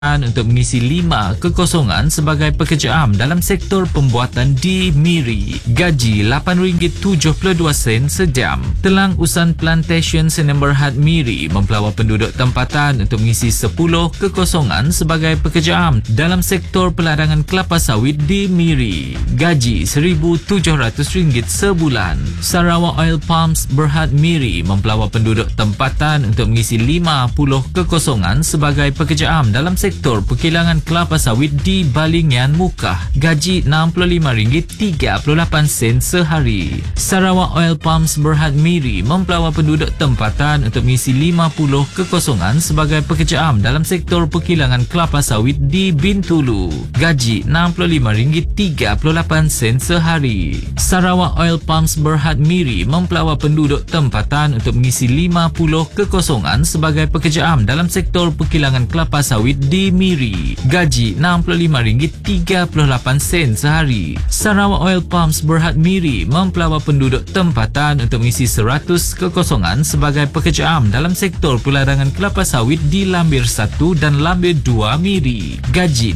untuk mengisi 5 kekosongan sebagai pekerja am dalam sektor pembuatan di Miri. Gaji RM8.72 sejam. Telang Usan Plantation Sdn Bhd Miri mempelawa penduduk tempatan untuk mengisi 10 kekosongan sebagai pekerja am dalam sektor pelarangan kelapa sawit di Miri. Gaji RM1,700 sebulan. Sarawak Oil Palms Berhad Miri mempelawa penduduk tempatan untuk mengisi 50 kekosongan sebagai pekerja am dalam sektor perkilangan kelapa sawit di Balingian Mukah. Gaji RM65.38 sehari. Sarawak Oil Palms Berhad Miri mempelawa penduduk tempatan untuk mengisi 50 kekosongan sebagai pekerja am dalam sektor perkilangan kelapa sawit di Bintulu. Gaji RM65.38 sehari. Sarawak Oil Palms Berhad Miri mempelawa penduduk tempatan untuk mengisi 50 kekosongan sebagai pekerja am dalam sektor perkilangan kelapa sawit di Miri. Gaji RM65.38 sehari. Sarawak Oil Palms Berhad Miri mempelawa penduduk tempatan untuk mengisi 100 kekosongan sebagai pekerja am dalam sektor pelarangan kelapa sawit di Lambir 1 dan Lambir 2 Miri. Gaji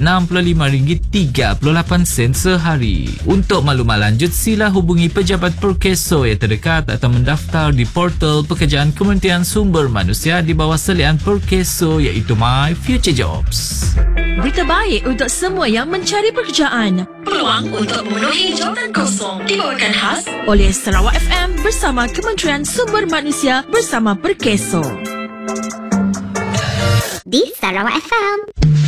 RM65.38 sehari. Untuk maklumat lanjut, sila hubungi pejabat Perkeso yang terdekat atau mendaftar di portal pekerjaan Kementerian Sumber Manusia di bawah selian Perkeso iaitu My Future Jobs. Berita baik untuk semua yang mencari pekerjaan. Peluang untuk memenuhi jawatan kosong dibawakan khas oleh Sarawak FM bersama Kementerian Sumber Manusia bersama Perkeso. Di Sarawak FM.